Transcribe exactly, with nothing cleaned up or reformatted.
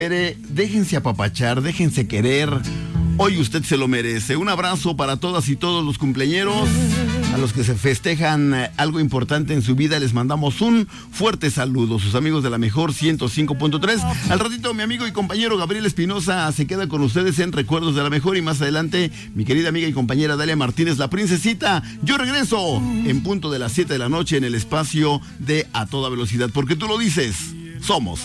Déjense apapachar, déjense querer. Hoy usted se lo merece. Un abrazo para todas y todos los cumpleañeros. A los que se festejan algo importante en su vida, les mandamos un fuerte saludo. Sus amigos de la mejor ciento cinco punto tres. Al ratito, mi amigo y compañero Gabriel Espinosa se queda con ustedes en Recuerdos de la Mejor. Y más adelante, mi querida amiga y compañera Dalia Martínez, la princesita. Yo regreso en punto de las siete de la noche en el espacio de A Toda Velocidad. Porque tú lo dices, somos